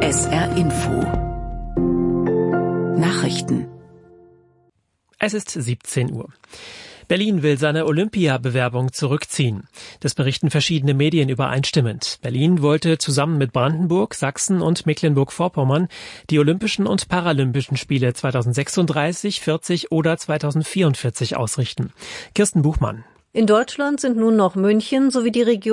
SR Info Nachrichten. Es ist 17 Uhr. Berlin will seine Olympiabewerbung zurückziehen. Das berichten verschiedene Medien übereinstimmend. Berlin wollte zusammen mit Brandenburg, Sachsen und Mecklenburg-Vorpommern die Olympischen und Paralympischen Spiele 2036, 40 oder 2044 ausrichten. Kirsten Buchmann. In Deutschland sind nun noch München sowie die Region